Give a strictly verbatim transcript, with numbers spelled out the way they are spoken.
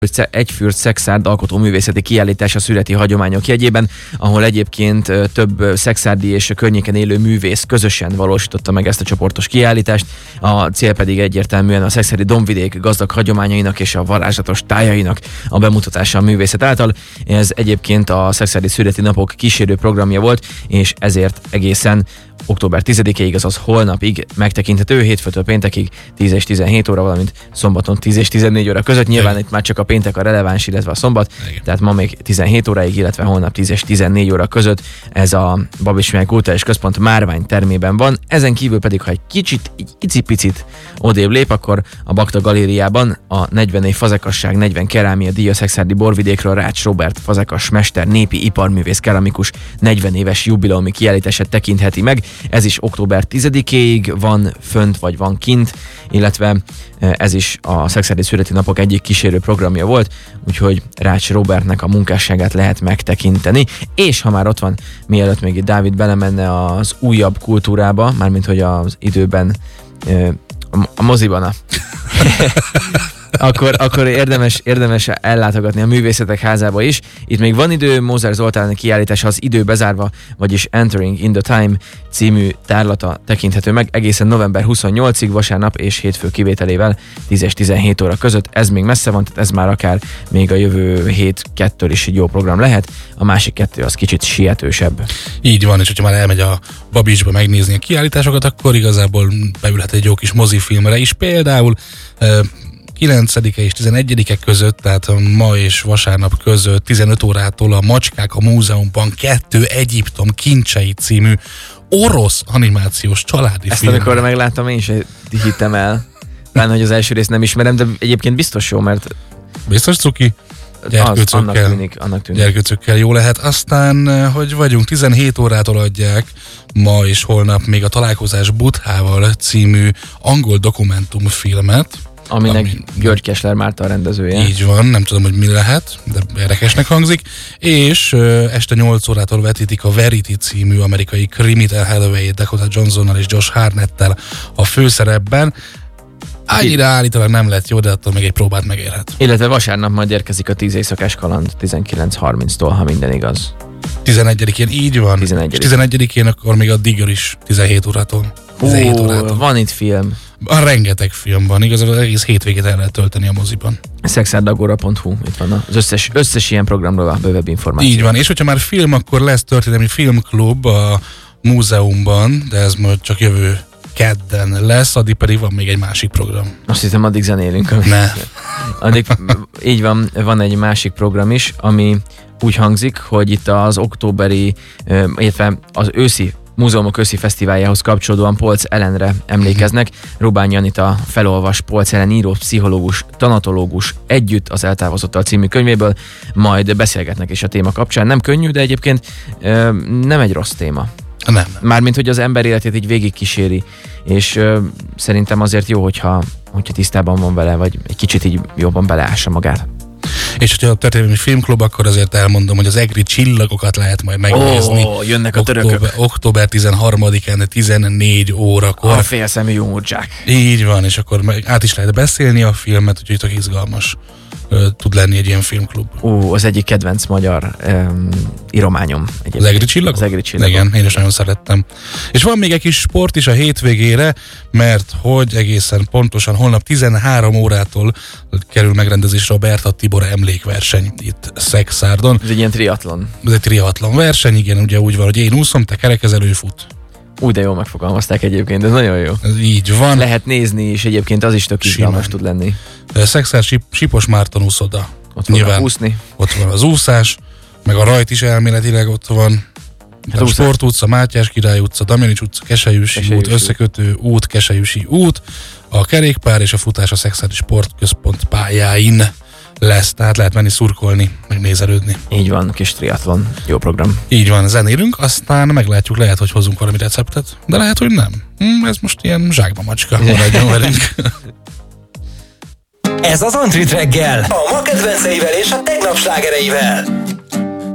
Egyfürt Szexárd alkotóművészeti kiállítás a szüreti hagyományok jegyében, ahol egyébként több szexárdi és környéken élő művész közösen valósította meg ezt a csoportos kiállítást. A cél pedig egyértelműen a szexárdi dombvidék gazdag hagyományainak és a varázslatos tájainak a bemutatása a művészet által. Ez egyébként a Szexárdi Szüreti Napok kísérő programja volt, és ezért egészen október tizedikéig, azaz holnapig megtekinthető, hétfőtől péntekig tíz és tizenhét óra, valamint szombaton tíz és tizennégy óra között. Nyilván itt már csak a péntek a releváns, illetve a szombat, igen. Tehát ma még tizenhét óráig, illetve holnap tíz és tizennégy óra között ez a Babis Kulturális Központ Márvány termében van. Ezen kívül pedig, ha egy kicsit, egy icipicit odébb lép, akkor a Bakta Galériában a negyven év fazekasság, negyven kerámia díja szexárdi borvidékről Rács Róbert fazekas mester, népi iparművész, keramikus negyven éves jubileumi kiállítását tekintheti meg. Ez is október tizedikéig van fönt, vagy van kint, illetve ez is a Szexárdi Szüreti Napok egyik kísérő programja volt, úgyhogy Rács Róbertnek a munkásságát lehet megtekinteni. És ha már ott van, mielőtt még itt Dávid belemenne az újabb kultúrába, mármint hogy az időben, a moziban a... Akkor, akkor érdemes, érdemes ellátogatni a Művészetek Házába is. Itt még van idő, Mózer Zoltán kiállítása az idő bezárva, vagyis Entering in the Time című tárlata tekinthető meg egészen november huszonnyolcadikáig, vasárnap és hétfő kivételével tíz és tizenhét óra között. Ez még messze van, tehát ez már akár még a jövő hét kettől is egy jó program lehet. A másik kettő az kicsit sietősebb. Így van, és hogyha már elmegy a Babisba megnézni a kiállításokat, akkor igazából beülhet egy jó kis mozifilmre is. Például kilencedike és tizenegyedike között, tehát ma és vasárnap között tizenöt órától a Macskák a Múzeumban kettő Egyiptom kincsei című orosz animációs családi Ezt film. Ezt amikor megláttam, én is hittem el. Bár hogy az első részt nem ismerem, de egyébként biztos jó, mert... Biztos cuki? Az, annak tűnik, annak tűnik. Gyerkőcökkel jó lehet. Aztán, hogy vagyunk, tizenhét órától adják ma és holnap még a Találkozás Buddhával című angol dokumentumfilmet. Aminek ami... György Kessler Márta a rendezője. Így van, nem tudom, hogy mi lehet, de érdekesnek hangzik. És ö, este nyolc órától vetítik a Verity című amerikai krimit, El Holloway, Dakota Johnsonnal és Josh Hartnettel a főszerepben. Annyira állítólag nem lett jó, de attól még egy próbát megérhet. Illetve vasárnap majd érkezik a tíz éjszakás kaland tizenkilenc harminctól, ha minden igaz. tizenegyedikén így van. tizenegyedikén. És tizenegyedikén akkor még a Digger is tizenhét órától. tizenhét Ó, órától. Van itt film. A rengeteg film van, igazából egész hétvégét el lehet tölteni a moziban. szexárdagora pont hu, itt van az összes, összes ilyen programról a bővebb információ. Így van, és hogyha már film, akkor lesz történelmi filmklub a múzeumban, de ez majd csak jövő kedden lesz, addig pedig van még egy másik program. Azt hiszem, addig zenélünk. Ami... Ne. Addig, így van, van egy másik program is, ami úgy hangzik, hogy itt az októberi, illetve az őszi Múzeumok őszi fesztiváljához kapcsolódóan Polc Ellenre emlékeznek. Rubány Janita felolvas Polc Ellen író, pszichológus, tanatológus együtt az Eltávozottal című könyvéből, majd beszélgetnek is a téma kapcsán. Nem könnyű, de egyébként nem egy rossz téma. Nem. Mármint, hogy az ember életét így végigkíséri, és ö, szerintem azért jó, hogyha, hogyha tisztában van vele, vagy egy kicsit így jobban beleássa magát. És hogyha a történelmi filmklub, akkor azért elmondom, hogy az egri csillagokat lehet majd megnézni. Ó, jönnek a törökök. Október, október tizenharmadikán tizennégy órakor. A félszemű jumurcsák. Így van, és akkor át is lehet beszélni a filmet, úgyhogy tök izgalmas tud lenni egy ilyen filmklub. Ó, az egyik kedvenc magyar um, írományom. Az egri csillagok? Az egri csillagok. Igen, én is nagyon szerettem. És van még egy kis sport is a hétvégére, mert hogy egészen pontosan holnap tizenhárom órától kerül megrendezésre a Berta Tibor emlékverseny itt Szexárdon. Ez egy ilyen triatlon. Ez egy triatlon verseny, igen, ugye úgy van, hogy én úszom, te kerekezelő, fut. Úgy, de jól megfogalmazták egyébként, ez nagyon jó. Ez így van. Lehet nézni, és egyébként az is tök izgalmas tud lenni. Szexárd Sipos Márton úszoda. Ott nyilván úszni. Ott van az úszás, meg a rajt is elméletileg ott van. Hát a Sport utca, Mátyás Király utca, Damjanics utca, Keselyüsi, Keselyüsi út, Összekötő út, Keselyüsi út, a kerékpár és a futás a Szexárdi Sportközpont pályáin lesz, tehát lehet menni szurkolni, meg nézelődni. Így van, kis triatlon, jó program. Így van, zenélünk, aztán meglátjuk, lehet, hogy hozunk valami receptet, de lehet, hogy nem. Hm, ez most ilyen zsákba macska, maradjon velünk. Ez az Antrit reggel, a ma kedvenceivel és a tegnap slágereivel.